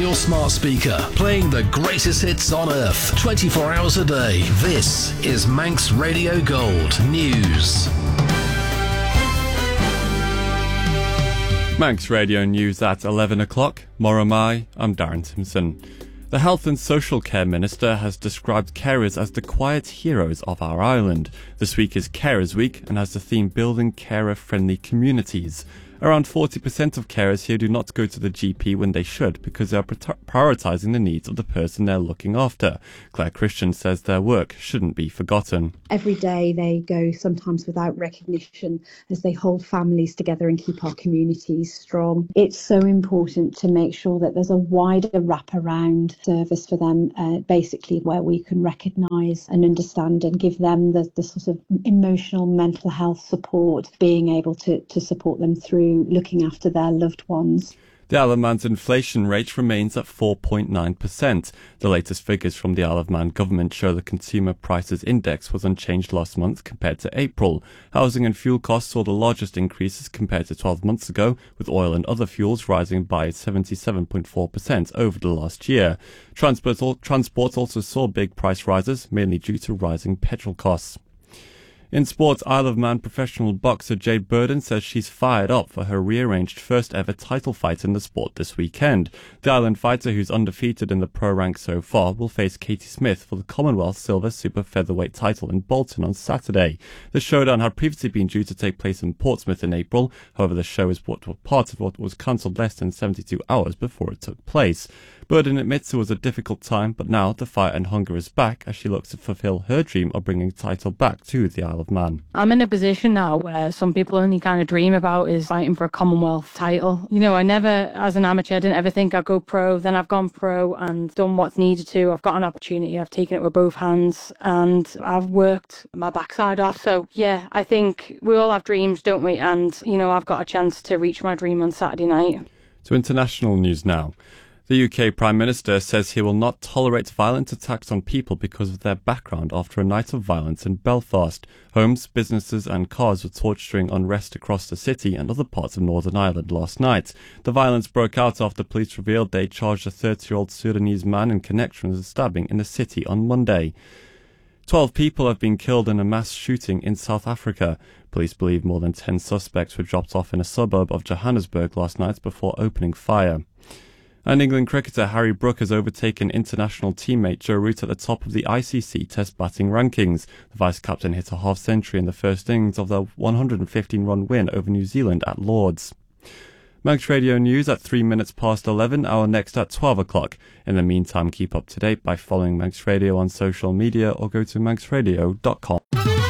your smart speaker, playing the greatest hits on earth, 24 hours a day. This is Manx Radio Gold News. Manx Radio News at 11 o'clock. Moromai, I'm Darren Simpson. The Health and Social Care Minister has described carers as the quiet heroes of our island. This week is Carers Week and has the theme Building Carer-Friendly Communities. Around 40% of carers here do not go to the GP when they should because they are prioritising the needs of the person they're looking after. Claire Christian says their work shouldn't be forgotten. Every day they go sometimes without recognition as they hold families together and keep our communities strong. It's so important to make sure that there's a wider wraparound service for them, basically where we can recognise and understand and give them the sort of emotional mental health support, being able to support them through looking after their loved ones. The Isle of Man's inflation rate remains at 4.9%. The latest figures from the Isle of Man government show the Consumer Prices Index was unchanged last month compared to April. Housing and fuel costs saw the largest increases compared to 12 months ago, with oil and other fuels rising by 77.4% over the last year. Transport also saw big price rises, mainly due to rising petrol costs. In sports, Isle of Man professional boxer Jade Burden says she's fired up for her rearranged first ever title fight in the sport this weekend. The island fighter, who's undefeated in the pro rank so far, will face Katie Smith for the Commonwealth Silver Super Featherweight title in Bolton on Saturday. The showdown had previously been due to take place in Portsmouth in April. However, the show is part of what was cancelled less than 72 hours before it took place. Burden admits it was a difficult time, but now the fire and hunger is back as she looks to fulfil her dream of bringing the title back to the Isle of Man. I'm in a position now where some people only kind of dream about is fighting for a Commonwealth title. You know, I never, as an amateur, I didn't ever think I'd go pro. Then I've gone pro and done what's needed to. I've got an opportunity. I've taken it with both hands and I've worked my backside off. So, yeah, I think we all have dreams, don't we? And, you know, I've got a chance to reach my dream on Saturday night. To international news now. The UK Prime Minister says he will not tolerate violent attacks on people because of their background after a night of violence in Belfast. Homes, businesses and cars were torched during unrest across the city and other parts of Northern Ireland last night. The violence broke out after police revealed they charged a 30-year-old Sudanese man in connection with a stabbing in the city on Monday. 12 people have been killed in a mass shooting in South Africa. Police believe more than 10 suspects were dropped off in a suburb of Johannesburg last night before opening fire. And England cricketer Harry Brook has overtaken international teammate Joe Root at the top of the ICC Test batting rankings. The vice-captain hit a half-century in the first innings of their 115-run win over New Zealand at Lord's. Manx Radio News at 3 minutes past 11, our next at 12 o'clock. In the meantime, keep up to date by following Manx Radio on social media or go to manxradio.com.